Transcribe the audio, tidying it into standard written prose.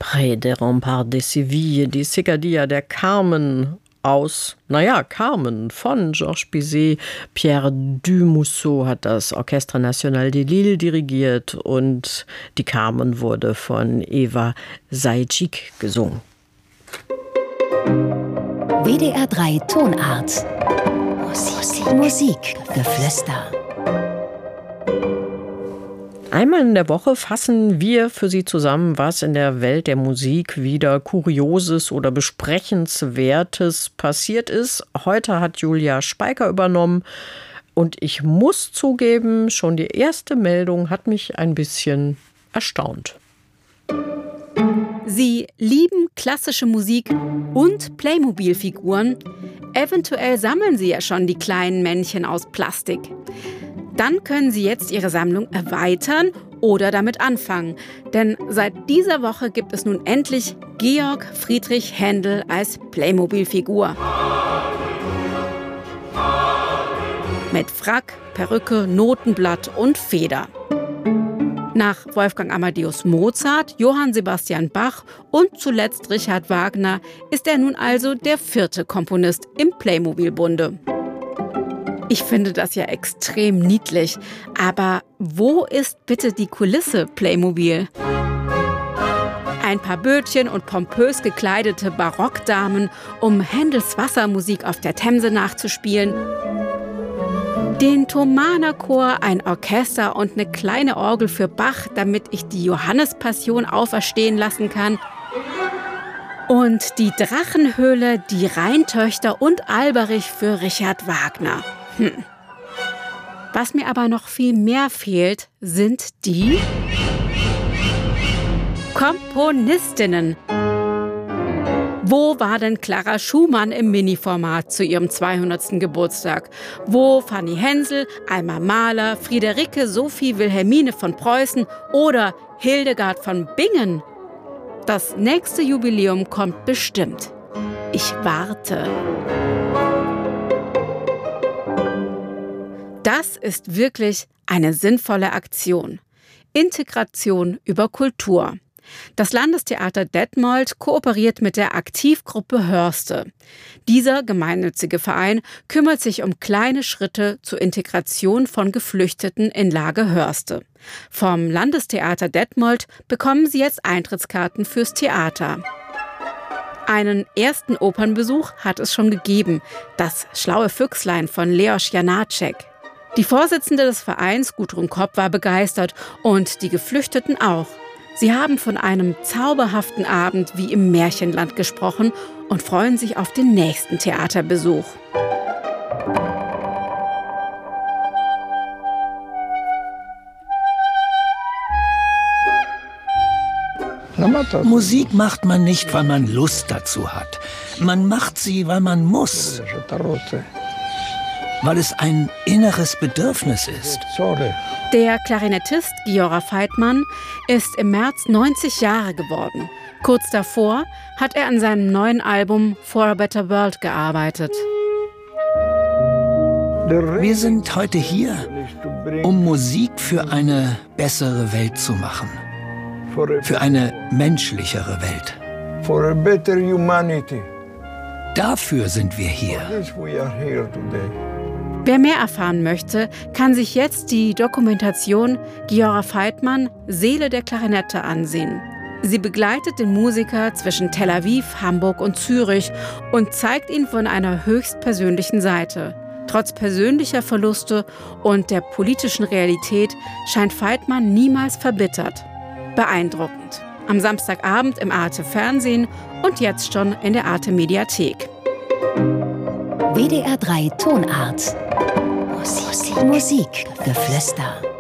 Près des remparts de Séville, die Cicadilla der Carmen aus, Carmen von Georges Bizet. Pierre Dumousseau hat das Orchestre National de Lille dirigiert und die Carmen wurde von Eva Sajcik gesungen. WDR 3 Tonart. Musikgeflüster. Einmal in der Woche fassen wir für Sie zusammen, was in der Welt der Musik wieder Kurioses oder Besprechenswertes passiert ist. Heute hat Julia Speiker übernommen und ich muss zugeben, schon die erste Meldung hat mich ein bisschen erstaunt. Sie lieben klassische Musik und Playmobil-Figuren. Eventuell sammeln Sie ja schon die kleinen Männchen aus Plastik. Dann können Sie jetzt Ihre Sammlung erweitern oder damit anfangen. Denn seit dieser Woche gibt es nun endlich Georg Friedrich Händel als Playmobil-Figur. Mit Frack, Perücke, Notenblatt und Feder. Nach Wolfgang Amadeus Mozart, Johann Sebastian Bach und zuletzt Richard Wagner ist er nun also der 4. Komponist im Playmobil-Bunde. Ich finde das ja extrem niedlich. Aber wo ist bitte die Kulisse Playmobil? Ein paar Bötchen und pompös gekleidete Barockdamen, um Händels Wassermusik auf der Themse nachzuspielen. Den Thomanerchor, ein Orchester und eine kleine Orgel für Bach, damit ich die Johannespassion auferstehen lassen kann. Und die Drachenhöhle, die Rheintöchter und Alberich für Richard Wagner. Was mir aber noch viel mehr fehlt, sind die Komponistinnen. Wo war denn Clara Schumann im Mini-Format zu ihrem 200. Geburtstag? Wo Fanny Hensel, Alma Mahler, Friederike Sophie Wilhelmine von Preußen oder Hildegard von Bingen? Das nächste Jubiläum kommt bestimmt. Ich warte. Das ist wirklich eine sinnvolle Aktion. Integration über Kultur. Das Landestheater Detmold kooperiert mit der Aktivgruppe Hörste. Dieser gemeinnützige Verein kümmert sich um kleine Schritte zur Integration von Geflüchteten in Lage Hörste. Vom Landestheater Detmold bekommen Sie jetzt Eintrittskarten fürs Theater. Einen ersten Opernbesuch hat es schon gegeben. Das Schlaue Füchslein von Leos Janáček. Die Vorsitzende des Vereins, Gudrun Kopp, war begeistert und die Geflüchteten auch. Sie haben von einem zauberhaften Abend wie im Märchenland gesprochen und freuen sich auf den nächsten Theaterbesuch. Musik macht man nicht, weil man Lust dazu hat. Man macht sie, weil man muss. Weil es ein inneres Bedürfnis ist. Der Klarinettist Giora Feitmann ist im März 90 Jahre geworden. Kurz davor hat er an seinem neuen Album For a Better World gearbeitet. Wir sind heute hier, um Musik für eine bessere Welt zu machen. Für eine menschlichere Welt. For a better humanity. Dafür sind wir hier. Wer mehr erfahren möchte, kann sich jetzt die Dokumentation Giora Feitmann – Seele der Klarinette ansehen. Sie begleitet den Musiker zwischen Tel Aviv, Hamburg und Zürich und zeigt ihn von einer höchstpersönlichen Seite. Trotz persönlicher Verluste und der politischen Realität scheint Feitmann niemals verbittert. Beeindruckend. Am Samstagabend im Arte Fernsehen und jetzt schon in der Arte Mediathek. WDR 3 Tonart. Musikgeflüster.